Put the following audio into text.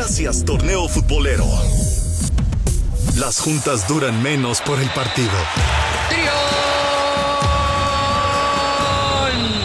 Gracias, torneo futbolero. Las juntas duran menos por el partido. Trío